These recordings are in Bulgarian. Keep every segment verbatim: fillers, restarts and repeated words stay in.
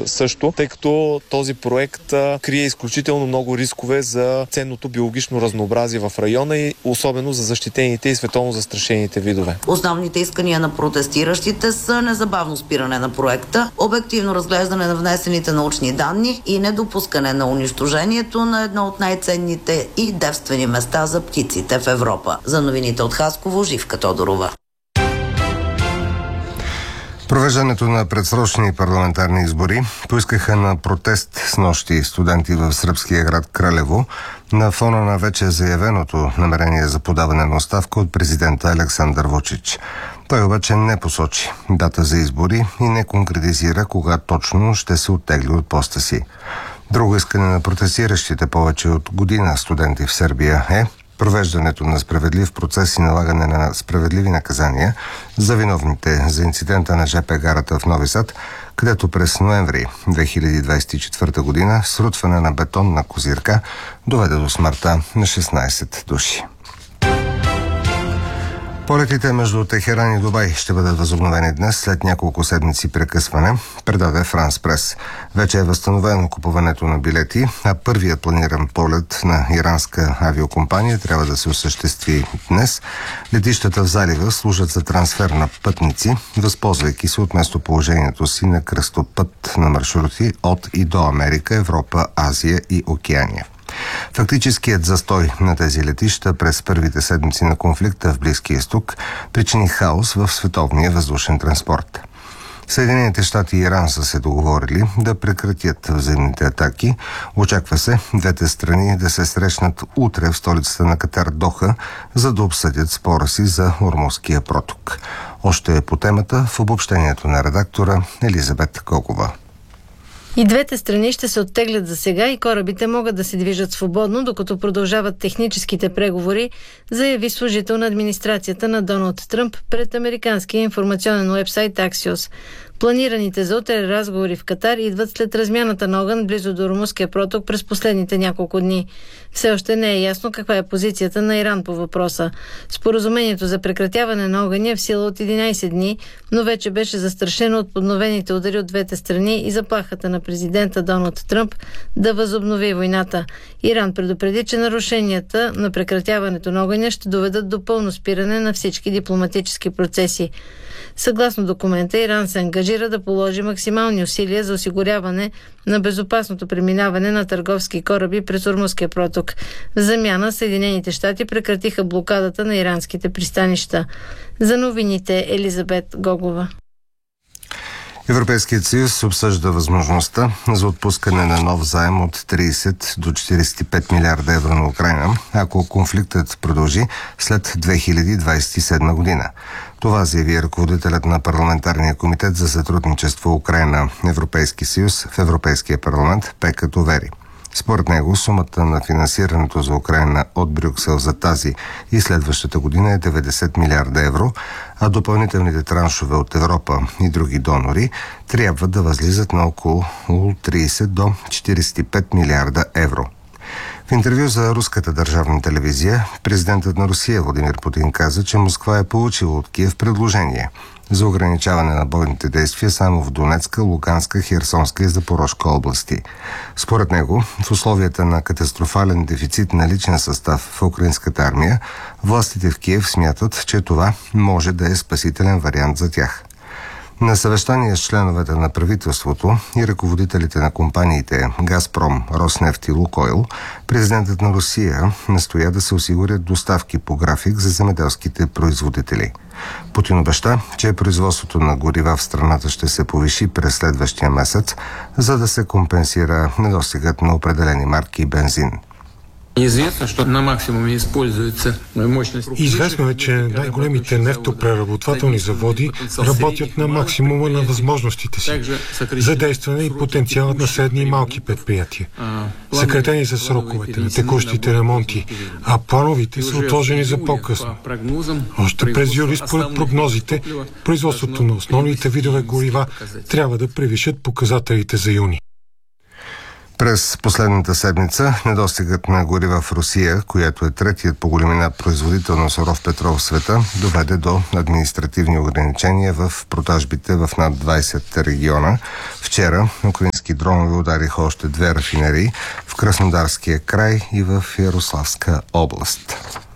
също, тъй като този проект а, крие изключително много рискове за ценното биологично разнообразие в района и особено за защитените и световно застрашените видове. Основните искания на протестиращите са незабавно спиране на проекта, обективно разглеждане на внесените научни данни и недопускане на унищожението на едно от най-ценните и девствени места за птиците в Европа. За новините от Хасково, Живка Тодорова. Провеждането на предсрочни парламентарни избори поискаха на протест с нощи студенти в сръбския град Кралево на фона на вече заявеното намерение за подаване на оставка от президента Александър Вучич. Той обаче не посочи дата за избори и не конкретизира кога точно ще се оттегли от поста си. Друго искане на протестиращите повече от година студенти в Сърбия е провеждането на справедлив процес и налагане на справедливи наказания за виновните за инцидента на жп гарата в Нови Сад, където през ноември две хиляди двадесет и четвърта година срутване на бетонна козирка доведе до смъртта на шестнадесет души. Полетите между Техеран и Дубай ще бъдат възобновени днес след няколко седмици прекъсване, предаде Франс Прес. Вече е възстановено купуването на билети, а първият планиран полет на иранска авиокомпания трябва да се осъществи днес. Летищата в залива служат за трансфер на пътници, възползвайки се от местоположението си на кръстопът на маршрути от и до Америка, Европа, Азия и Океания. Фактическият застой на тези летища през първите седмици на конфликта в Близкия изток причини хаос в световния въздушен транспорт. Съединените щати и Иран са се договорили да прекратят взаимните атаки. Очаква се двете страни да се срещнат утре в столицата на Катар Доха, за да обсъдят спора си за Ормузския проток. Още по темата в обобщението на редактора Елизабет Гогова. И двете страни ще се оттеглят за сега и корабите могат да се движат свободно, докато продължават техническите преговори, заяви служител на администрацията на Доналд Тръмп пред американския информационен уебсайт Axios. Планираните за утре разговори в Катар идват след размяната на огън близо до Ормузския проток през последните няколко дни. Все още не е ясно каква е позицията на Иран по въпроса. Споразумението за прекратяване на огъня е в сила от единадесет дни, но вече беше застрашено от подновените удари от двете страни и заплахата на президента Доналд Тръмп да възобнови войната. Иран предупреди, че нарушенията на прекратяването на огъня ще доведат до пълно спиране на всички дипломатически процеси. Съгласно документа, Иран се ангажира да положи максимални усилия за осигуряване на безопасното преминаване на търговски кораби през Ормузския проток. В замяна Съединените щати прекратиха блокадата на иранските пристанища. За новините Елизабет Гогова. Европейският съюз обсъжда възможността за отпускане на нов заем от тридесет до четиридесет и пет милиарда евро на Украйна, ако конфликтът продължи след две хиляди двадесет и седма година. Това заяви ръководителят на парламентарния комитет за сътрудничество Украйна Европейски съюз в Европейския парламент Пека Товери. Според него сумата на финансирането за Украйна от Брюксел за тази и следващата година е деветдесет милиарда евро, а допълнителните траншове от Европа и други донори трябва да възлизат на около тридесет до четиридесет и пет милиарда евро. В интервю за руската държавна телевизия, президентът на Русия Владимир Путин каза, че Москва е получила от Киев предложение за ограничаване на бойните действия само в Донецка, Луганска, Херсонска и Запорожка области. Според него, в условията на катастрофален дефицит на личен състав в украинската армия, властите в Киев смятат, че това може да е спасителен вариант за тях. На съвещание с членовете на правителството и ръководителите на компаниите Газпром, Роснефт и Лукойл, президентът на Русия настоя да се осигурят доставки по график за земеделските производители. Путин обеща, че производството на горива в страната ще се повиши през следващия месец, за да се компенсира недостигът на определени марки бензин. Известно е, че най-големите нефтопреработвателни заводи работят на максимума на възможностите си. Задействане и потенциалът на средни и малки предприятия. Съкратени са сроковете на текущите ремонти, а плановите са отложени за по-късно. Още през юли, според прогнозите, производството на основните видове горива трябва да превишат показателите за юни. През последната седмица недостигът на горива в Русия, която е третият по големина производител на суров петрол в света, доведе до административни ограничения в продажбите в над двайсет региона. Вчера украински дронове удариха още две рафинерии в Краснодарския край и в Ярославска област.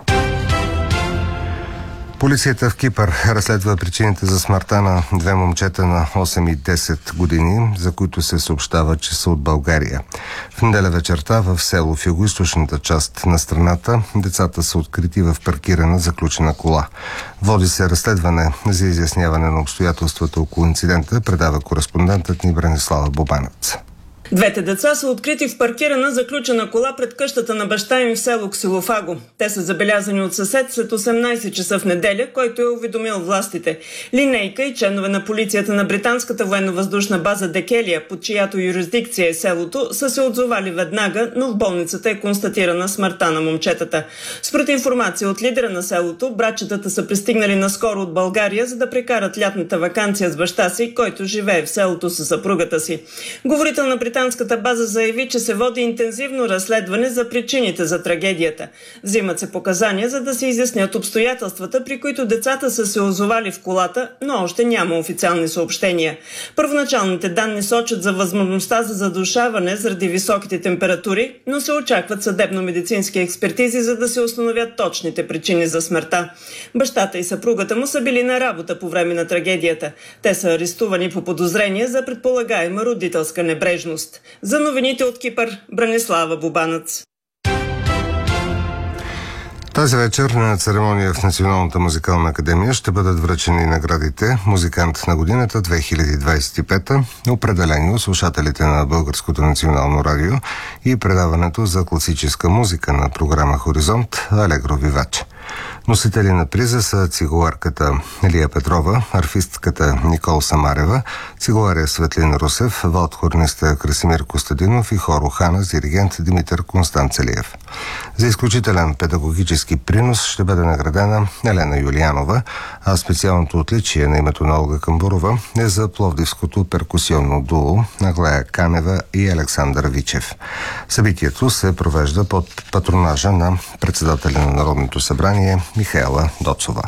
Полицията в Кипър разследва причините за смъртта на две момчета на осем и десет години, за които се съобщава, че са от България. В неделя вечерта в село в югоизточната част на страната децата са открити в паркирана заключена кола. Води се разследване за изясняване на обстоятелствата около инцидента, предава кореспондентът ни Бранислава Бобанец. Двете деца са открити в паркирана заключена кола пред къщата на баща им в село Ксилофаго. Те са забелязани от съсед след осемнайсет часа в неделя, който е уведомил властите. Линейка и членове на полицията на британската военно-въздушна база Декелия, под чиято юрисдикция е селото, са се отзовали веднага, но в болницата е констатирана смъртта на момчетата. Според информация от лидера на селото, братчетата са пристигнали наскоро от България, за да прекарат лятната ваканция с баща си, който живее в селото със съпругата си. Говорител на британската база заяви, че се води интензивно разследване за причините за трагедията. Взимат се показания, за да се изяснят обстоятелствата, при които децата са се озовали в колата, но още няма официални съобщения. Първоначалните данни сочат за възможността за задушаване заради високите температури, но се очакват съдебно-медицински експертизи, за да се установят точните причини за смъртта. Бащата и съпругата му са били на работа по време на трагедията. Те са арестувани по подозрение за предполагаема родителска небрежност. За новините от Кипър, Бранислава Бобанец. Тази вечер на церемония в Националната музикална академия ще бъдат връчени наградите «Музикант на годината две хиляди двайсет и пета», определени от слушателите на Българското национално радио, и предаването за класическа музика на програма «Хоризонт» Алегро Виваче. Носители на приза са цигуларката Елия Петрова, арфистката Никол Самарева, цигулария Светлин Русев, валдхорниста Красимир Костадинов и хор Охана с диригент Димитър Констанцелиев. За изключителен педагогически принос ще бъде наградена Елена Юлиянова, а специалното отличие на името на Олга Камбурова е за пловдивското перкусионно дуо Аглая Канева и Александър Вичев. Събитието се провежда под патронажа на председателя на Народното събрание Михаела Доцова.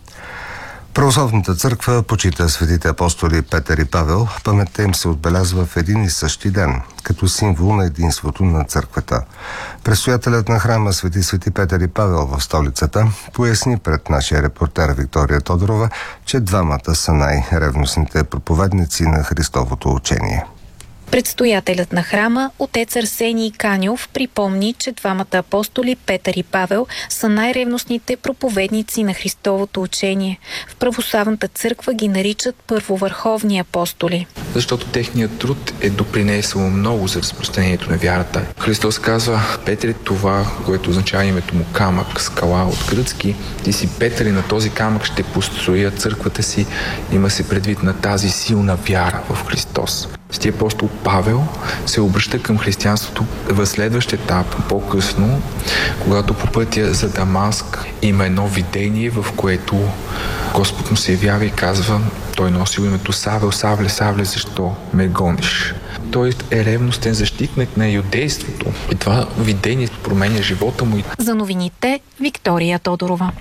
Православната църква почита светите апостоли Петър и Павел. Паметта им се отбелязва в един и същи ден, като символ на единството на църквата. Предстоятелят на храма Свети Свети Петър и Павел в столицата поясни пред нашия репортер Виктория Тодорова, че двамата са най-ревностните проповедници на Христовото учение. Предстоятелят на храма, отец Арсений Каньов, припомни, че двамата апостоли Петър и Павел са най-ревностните проповедници на Христовото учение. В православната църква ги наричат първовърховни апостоли. Защото техният труд е допринесъл много за разпространението на вярата. Христос казва: Петър е това, което означава името му камък, скала от гръцки. Ти си Петър и на този камък ще построя църквата си. Има се предвид на тази силна вяра в Христос. Свети апостол Павел се обръща към християнството в следващ етап, по-късно, когато по пътя за Дамаск има едно видение, в което Господ му се явява и казва: той носил името Савел, Савле, Савле, защо ме гониш? Той е ревностен защитник на юдейството и това видение променя живота му. За новините Виктория Тодорова.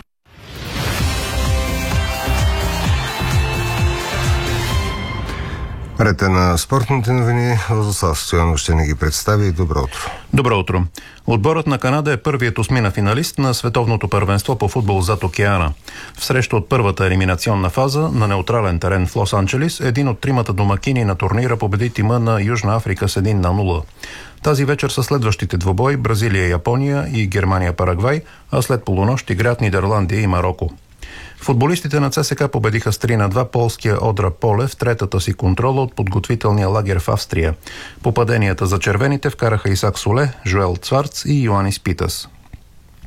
Рете на спортните новини, Радослав Стоянов ще ни ги представи. И добро утро. Добро утро. Отборът на Канада е първият осмина финалист на световното първенство по футбол зад океана. В среща от първата елиминационна фаза на неутрален терен в Лос-Анджелис, един от тримата домакини на турнира победи тима на Южна Африка с един на нула. Тази вечер са следващите двобои Бразилия, Япония и Германия, Парагвай, а след полунощ играят Нидерландия и Мароко. Футболистите на ЦСКА победиха с три на два полския Одра Поле в третата си контрола от подготвителния лагер в Австрия. Попаденията за червените вкараха Исак Соле, Жоел Цварц и Йоанис Питас.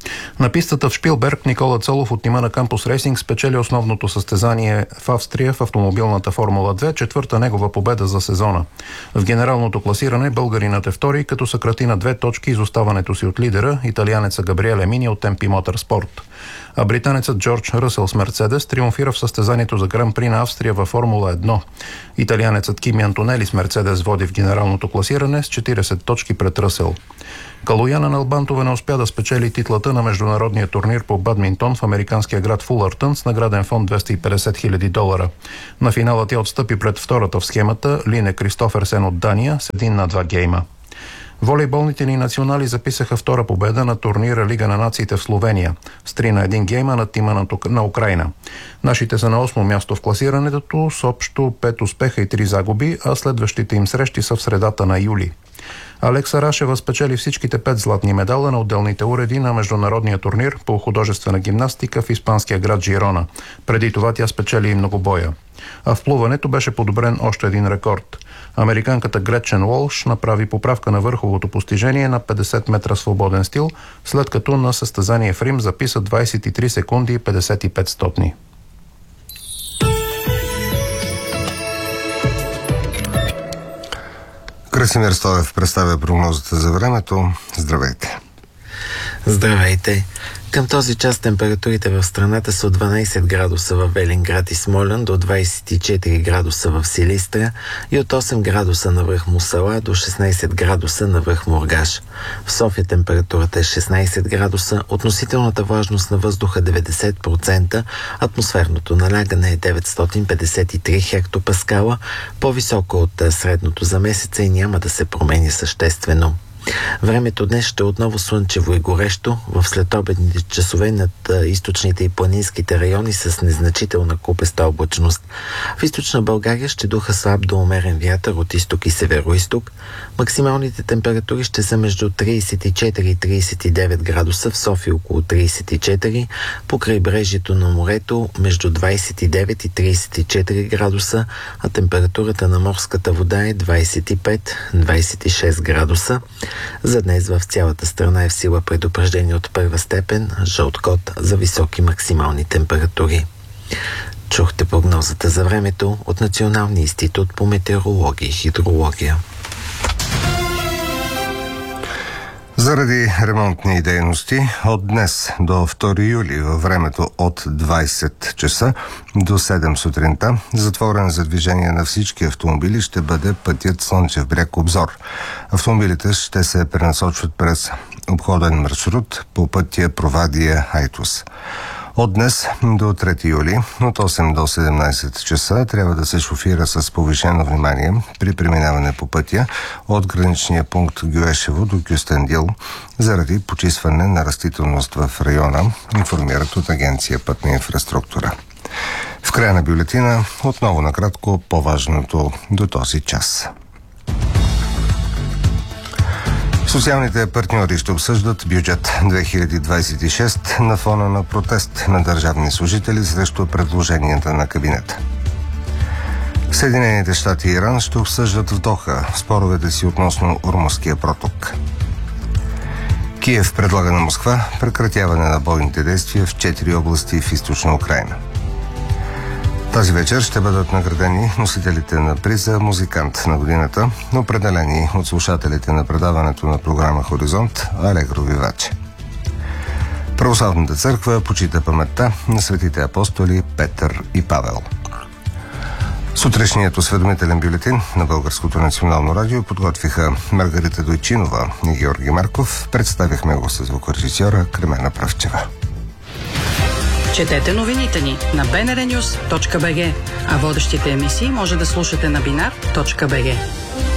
На пистата в Шпилберг Никола Цолов от тима на Кампус Рейсинг спечели основното състезание в Австрия в автомобилната Формула две, четвърта негова победа за сезона. В генералното класиране българинът е втори, като съкрати на две точки изоставането си от лидера, италианеца Габриеле Мини от Темпи Моторспорт. А британецът Джордж Ръсел с Мерцедес триумфира в състезанието за Гран-при на Австрия във Формула едно. Италианецът Кими Антонели с Мерцедес води в генералното класиране с четиридесет точки пред Ръсел. Калояна Налбантова не успя да спечели титлата на международния турнир по бадминтон в американския град Фулъртън с награден фонд двеста и петдесет хиляди долара. На финала тя отстъпи пред втората в схемата Лине Кристоферсен от Дания с един на два гейма. Волейболните ни национали записаха втора победа на турнира Лига на нациите в Словения с три на един гейма над тима на Украйна. Нашите са на осмо място в класирането с общо пет успеха и три загуби, а следващите им срещи са в средата на юли. Алекса Рашева спечели всичките пет златни медала на отделните уреди на международния турнир по художествена гимнастика в испанския град Жирона. Преди това тя спечели и многобоя. А в плуването беше подобрен още един рекорд. Американката Гретчен Уолш направи поправка на върховото постижение на петдесет метра свободен стил, след като на състезание в Рим записа двадесет и три секунди и петдесет и пет стотни. Красимир Стоев представя прогнозата за времето. Здравейте! Здравейте! Към този час температурите в страната са от дванадесет градуса в Велинград и Смолян до двадесет и четири градуса в Силистра и от осем градуса на връх Мусала до шестнадесет градуса на връх Мургаш. В София температурата е шестнадесет градуса, относителната влажност на въздуха деветдесет процента, атмосферното налягане е деветстотин петдесет и три хектопаскала, по-високо от средното за месеца и няма да се промени съществено. Времето днес ще е отново слънчево и горещо, в следобедните часове над източните и планинските райони с незначителна купеста облачност. В източна България ще духа слаб до умерен вятър от изток и североизток. Максималните температури ще са между тридесет и четири и тридесет и девет градуса, в София около тридесет и четири, по крайбрежието на морето между двадесет и девет и тридесет и четири градуса, а температурата на морската вода е двадесет и пет до двадесет и шест градуса. За днес в цялата страна е в сила предупреждение от първа степен, жълт код за високи максимални температури. Чухте прогнозата за времето от Националния институт по метеорология и хидрология. Заради ремонтни дейности от днес до втори юли във времето от двадесет часа до седем сутринта затворен за движение на всички автомобили ще бъде пътят Слънчев бряг Обзор. Автомобилите ще се пренасочват през обходен маршрут по пътя Провадия Айтос. От днес до трети юли от осем до седемнадесет часа трябва да се шофира с повишено внимание при преминаване по пътя от граничния пункт Гюешево до Кюстендил заради почистване на растителност в района, информират от Агенция Пътна инфраструктура. В края на бюлетина отново накратко по-важното до този час. Социалните партньори ще обсъждат бюджет две хиляди двадесет и шеста на фона на протест на държавни служители срещу предложенията на кабинета. Съединените щати и Иран ще обсъждат в Доха споровете си относно Ормузския проток. Киев предлага на Москва прекратяване на бойните действия в четири области в източна Украйна. Тази вечер ще бъдат наградени носителите на приза «Музикант на годината», определени от слушателите на предаването на програма «Хоризонт» Алегро Виваче. Православната църква почита паметта на светите апостоли Петър и Павел. Сутрешният осведомителен бюлетин на Българското национално радио подготвиха Маргарита Дойчинова и Георги Марков. Представихме го с звукорежисьора Кремена Правчева. Четете новините ни на би ен ар нюс точка би джи, а водещите емисии може да слушате на бинар точка би джи.